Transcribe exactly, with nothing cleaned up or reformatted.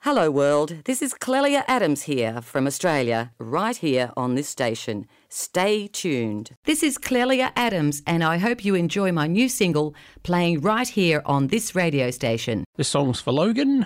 Hello world, this is Clelia Adams here from Australia, right here on this station. Stay tuned. This is Clelia Adams and I hope you enjoy my new single playing right here on this radio station. This song's for Logan.